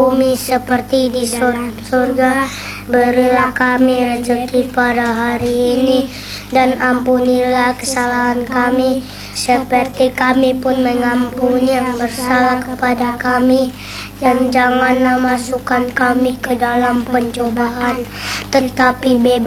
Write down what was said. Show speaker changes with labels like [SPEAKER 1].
[SPEAKER 1] bumi seperti di surga. Berilah kami rezeki pada hari ini, dan ampunilah kesalahan kami, seperti kami pun mengampuni yang bersalah kepada kami. Dan janganlah masukkan kami ke dalam pencobaan, tetapi bebaskanlah